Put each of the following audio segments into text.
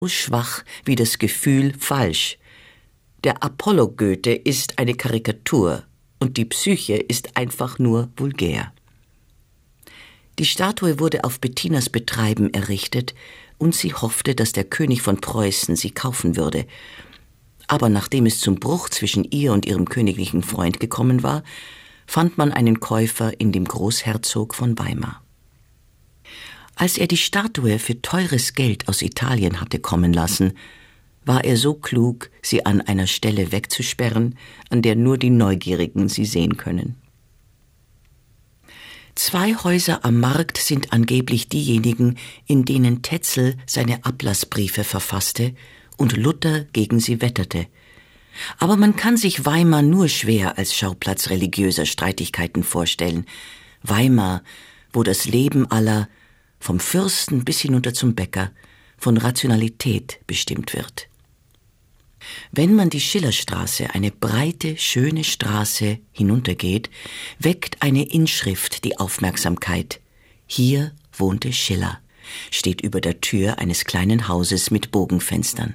schwach wie das Gefühl falsch. Der Apollo-Goethe ist eine Karikatur und die Psyche ist einfach nur vulgär. Die Statue wurde auf Bettinas Betreiben errichtet und sie hoffte, dass der König von Preußen sie kaufen würde. Aber nachdem es zum Bruch zwischen ihr und ihrem königlichen Freund gekommen war, fand man einen Käufer in dem Großherzog von Weimar. Als er die Statue für teures Geld aus Italien hatte kommen lassen, war er so klug, sie an einer Stelle wegzusperren, an der nur die Neugierigen sie sehen können. 2 Häuser am Markt sind angeblich diejenigen, in denen Tetzel seine Ablassbriefe verfasste und Luther gegen sie wetterte. Aber man kann sich Weimar nur schwer als Schauplatz religiöser Streitigkeiten vorstellen. Weimar, wo das Leben aller, vom Fürsten bis hinunter zum Bäcker, von Rationalität bestimmt wird. Wenn man die Schillerstraße, eine breite, schöne Straße, hinuntergeht, weckt eine Inschrift die Aufmerksamkeit. Hier wohnte Schiller, steht über der Tür eines kleinen Hauses mit Bogenfenstern.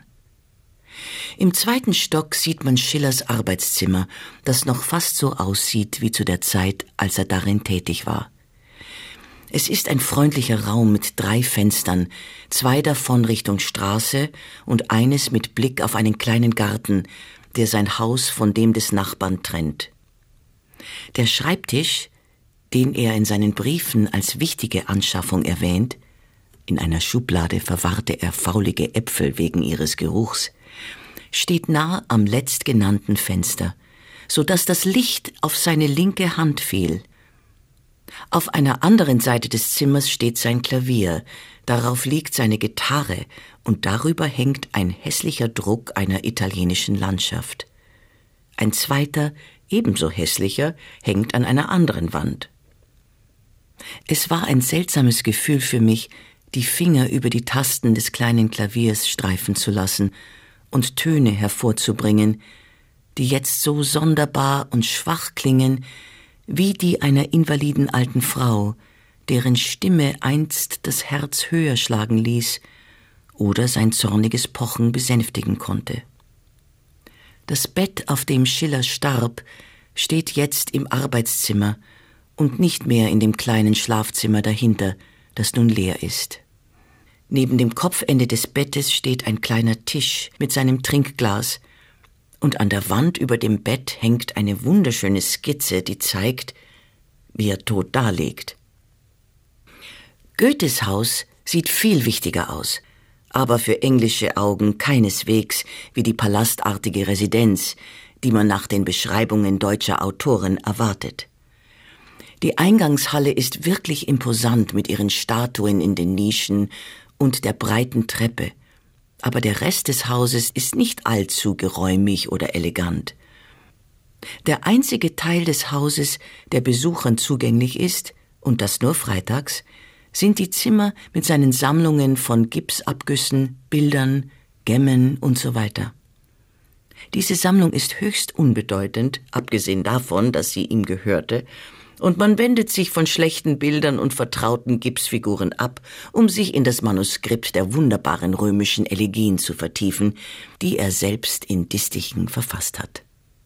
Im 2. Stock sieht man Schillers Arbeitszimmer, das noch fast so aussieht wie zu der Zeit, als er darin tätig war. Es ist ein freundlicher Raum mit 3 Fenstern, 2 davon Richtung Straße und eines mit Blick auf einen kleinen Garten, der sein Haus von dem des Nachbarn trennt. Der Schreibtisch, den er in seinen Briefen als wichtige Anschaffung erwähnt, in einer Schublade verwahrte er faulige Äpfel wegen ihres Geruchs, steht nah am letztgenannten Fenster, so dass das Licht auf seine linke Hand fiel. Auf einer anderen Seite des Zimmers steht sein Klavier, darauf liegt seine Gitarre und darüber hängt ein hässlicher Druck einer italienischen Landschaft. Ein zweiter, ebenso hässlicher, hängt an einer anderen Wand. Es war ein seltsames Gefühl für mich, die Finger über die Tasten des kleinen Klaviers streifen zu lassen und Töne hervorzubringen, die jetzt so sonderbar und schwach klingen, wie die einer invaliden alten Frau, deren Stimme einst das Herz höher schlagen ließ oder sein zorniges Pochen besänftigen konnte. Das Bett, auf dem Schiller starb, steht jetzt im Arbeitszimmer und nicht mehr in dem kleinen Schlafzimmer dahinter, das nun leer ist. Neben dem Kopfende des Bettes steht ein kleiner Tisch mit seinem Trinkglas, und an der Wand über dem Bett hängt eine wunderschöne Skizze, die zeigt, wie er tot daliegt. Goethes Haus sieht viel wichtiger aus, aber für englische Augen keineswegs wie die palastartige Residenz, die man nach den Beschreibungen deutscher Autoren erwartet. Die Eingangshalle ist wirklich imposant mit ihren Statuen in den Nischen und der breiten Treppe, aber der Rest des Hauses ist nicht allzu geräumig oder elegant. Der einzige Teil des Hauses, der Besuchern zugänglich ist, und das nur freitags, sind die Zimmer mit seinen Sammlungen von Gipsabgüssen, Bildern, Gemmen und so weiter. Diese Sammlung ist höchst unbedeutend, abgesehen davon, dass sie ihm gehörte, und man wendet sich von schlechten Bildern und vertrauten Gipsfiguren ab, um sich in das Manuskript der wunderbaren römischen Elegien zu vertiefen, die er selbst in Distichen verfasst hat.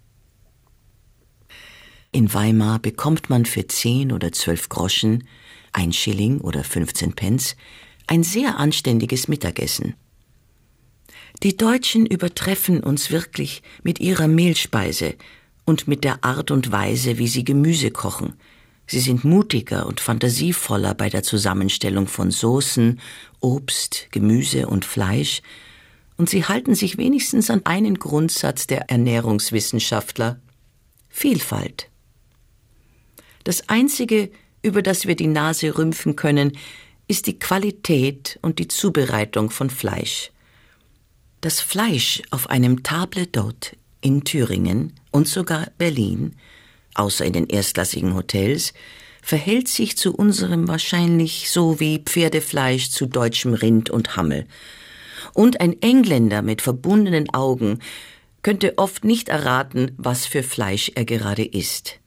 In Weimar bekommt man für 10 oder 12 Groschen, 1 Schilling oder 15 Pence, ein sehr anständiges Mittagessen. Die Deutschen übertreffen uns wirklich mit ihrer Mehlspeise und mit der Art und Weise, wie sie Gemüse kochen. Sie sind mutiger und fantasievoller bei der Zusammenstellung von Soßen, Obst, Gemüse und Fleisch, und sie halten sich wenigstens an einen Grundsatz der Ernährungswissenschaftler: Vielfalt. Das Einzige, über das wir die Nase rümpfen können, ist die Qualität und die Zubereitung von Fleisch. Das Fleisch auf einem Table d'hôte in Thüringen und sogar Berlin, außer in den erstklassigen Hotels, verhält sich zu unserem wahrscheinlich so wie Pferdefleisch zu deutschem Rind und Hammel. Und ein Engländer mit verbundenen Augen könnte oft nicht erraten, was für Fleisch er gerade isst.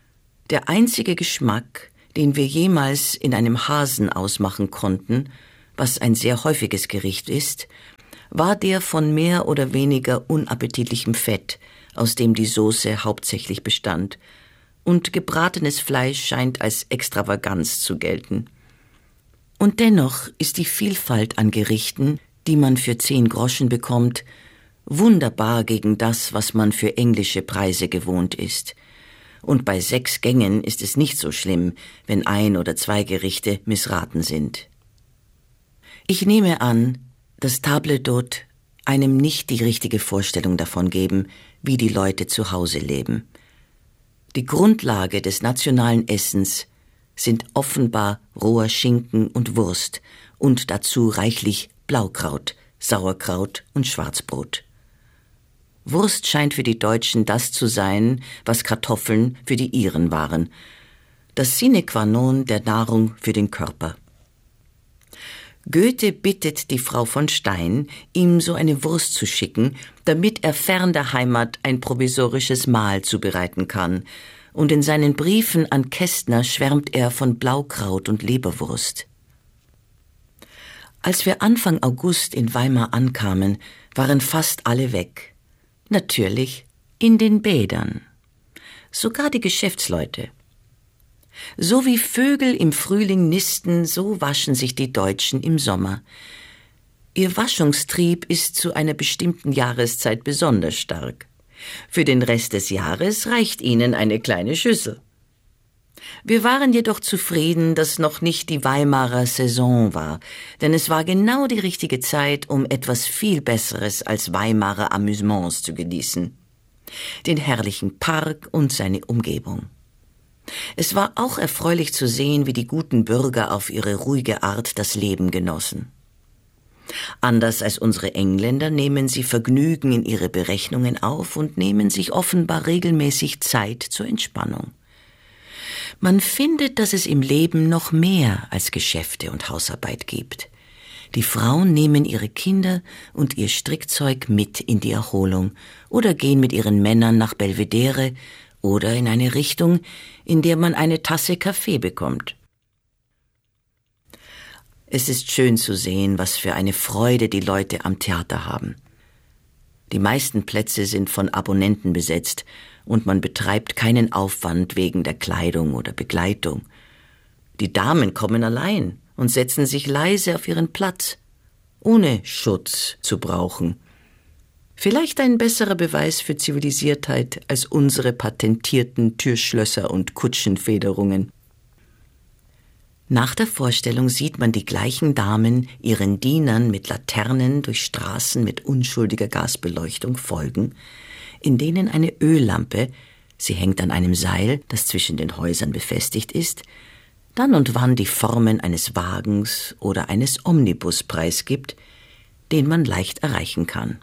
Der einzige Geschmack, den wir jemals in einem Hasen ausmachen konnten, was ein sehr häufiges Gericht ist, war der von mehr oder weniger unappetitlichem Fett, aus dem die Soße hauptsächlich bestand, und gebratenes Fleisch scheint als Extravaganz zu gelten. Und dennoch ist die Vielfalt an Gerichten, die man für 10 Groschen bekommt, wunderbar gegen das, was man für englische Preise gewohnt ist. Und bei 6 Gängen ist es nicht so schlimm, wenn 1 oder 2 Gerichte missraten sind. Ich nehme an, dass Table d'Hôte einem nicht die richtige Vorstellung davon geben, wie die Leute zu Hause leben. Die Grundlage des nationalen Essens sind offenbar roher Schinken und Wurst und dazu reichlich Blaukraut, Sauerkraut und Schwarzbrot. Wurst scheint für die Deutschen das zu sein, was Kartoffeln für die Iren waren, das Sine qua non der Nahrung für den Körper. Goethe bittet die Frau von Stein, ihm so eine Wurst zu schicken, damit er fern der Heimat ein provisorisches Mahl zubereiten kann, und in seinen Briefen an Kästner schwärmt er von Blaukraut und Leberwurst. Als wir Anfang August in Weimar ankamen, waren fast alle weg. Natürlich in den Bädern. Sogar die Geschäftsleute. So wie Vögel im Frühling nisten, so waschen sich die Deutschen im Sommer. Ihr Waschungstrieb ist zu einer bestimmten Jahreszeit besonders stark. Für den Rest des Jahres reicht ihnen eine kleine Schüssel. Wir waren jedoch zufrieden, dass noch nicht die Weimarer Saison war, denn es war genau die richtige Zeit, um etwas viel Besseres als Weimarer Amüsements zu genießen. Den herrlichen Park und seine Umgebung. Es war auch erfreulich zu sehen, wie die guten Bürger auf ihre ruhige Art das Leben genossen. Anders als unsere Engländer nehmen sie Vergnügen in ihre Berechnungen auf und nehmen sich offenbar regelmäßig Zeit zur Entspannung. Man findet, dass es im Leben noch mehr als Geschäfte und Hausarbeit gibt. Die Frauen nehmen ihre Kinder und ihr Strickzeug mit in die Erholung oder gehen mit ihren Männern nach Belvedere oder in eine Richtung, in der man eine Tasse Kaffee bekommt. Es ist schön zu sehen, was für eine Freude die Leute am Theater haben. Die meisten Plätze sind von Abonnenten besetzt und man betreibt keinen Aufwand wegen der Kleidung oder Begleitung. Die Damen kommen allein und setzen sich leise auf ihren Platz, ohne Schutz zu brauchen. Vielleicht ein besserer Beweis für Zivilisiertheit als unsere patentierten Türschlösser und Kutschenfederungen. Nach der Vorstellung sieht man die gleichen Damen ihren Dienern mit Laternen durch Straßen mit unschuldiger Gasbeleuchtung folgen, in denen eine Öllampe, sie hängt an einem Seil, das zwischen den Häusern befestigt ist, dann und wann die Formen eines Wagens oder eines Omnibus preisgibt, den man leicht erreichen kann.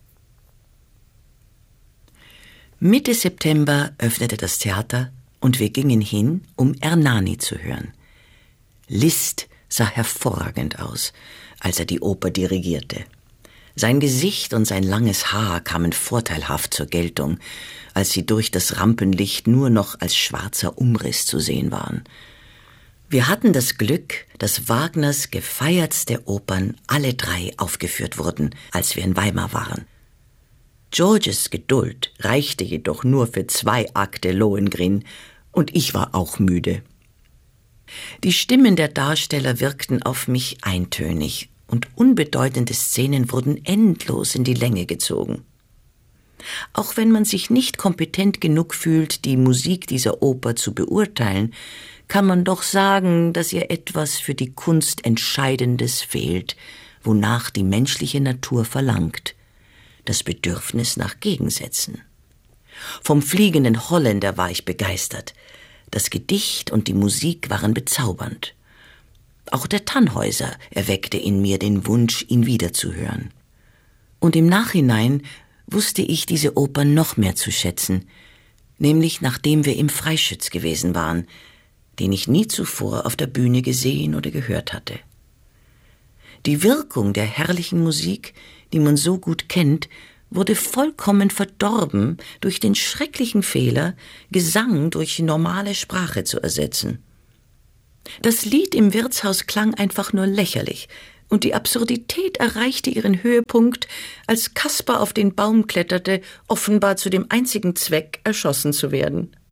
Mitte September öffnete das Theater und wir gingen hin, um Ernani zu hören. Liszt sah hervorragend aus, als er die Oper dirigierte. Sein Gesicht und sein langes Haar kamen vorteilhaft zur Geltung, als sie durch das Rampenlicht nur noch als schwarzer Umriss zu sehen waren. Wir hatten das Glück, dass Wagners gefeiertste Opern alle 3 aufgeführt wurden, als wir in Weimar waren. Georges Geduld reichte jedoch nur für 2 Akte Lohengrin und ich war auch müde. Die Stimmen der Darsteller wirkten auf mich eintönig und unbedeutende Szenen wurden endlos in die Länge gezogen. Auch wenn man sich nicht kompetent genug fühlt, die Musik dieser Oper zu beurteilen, kann man doch sagen, dass ihr etwas für die Kunst Entscheidendes fehlt, wonach die menschliche Natur verlangt: das Bedürfnis nach Gegensätzen. Vom fliegenden Holländer war ich begeistert. Das Gedicht und die Musik waren bezaubernd. Auch der Tannhäuser erweckte in mir den Wunsch, ihn wiederzuhören. Und im Nachhinein wusste ich diese Oper noch mehr zu schätzen, nämlich nachdem wir im Freischütz gewesen waren, den ich nie zuvor auf der Bühne gesehen oder gehört hatte. Die Wirkung der herrlichen Musik, die man so gut kennt, wurde vollkommen verdorben durch den schrecklichen Fehler, Gesang durch normale Sprache zu ersetzen. Das Lied im Wirtshaus klang einfach nur lächerlich, und die Absurdität erreichte ihren Höhepunkt, als Kaspar auf den Baum kletterte, offenbar zu dem einzigen Zweck, erschossen zu werden.